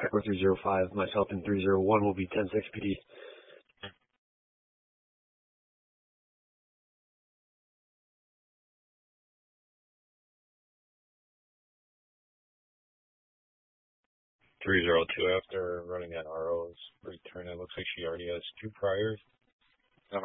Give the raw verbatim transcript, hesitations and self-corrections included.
Echo three zero five, myself in three zero one will be ten six P D. three zero two after running at R O's return. It looks like she already has two priors.